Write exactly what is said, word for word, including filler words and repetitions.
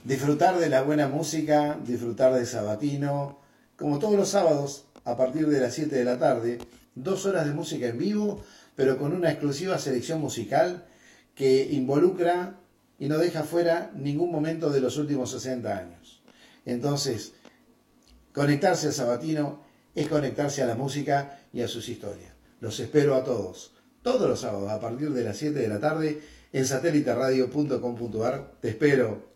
Disfrutar de la buena música, disfrutar de Sabatino, como todos los sábados, a partir de las siete de la tarde, dos horas de música en vivo, pero con una exclusiva selección musical que involucra y no deja fuera ningún momento de los últimos sesenta años. Entonces, conectarse a Sabatino es conectarse a la música y a sus historias. Los espero a todos, todos los sábados a partir de las siete de la tarde en satélite radio punto com punto ar. Te espero.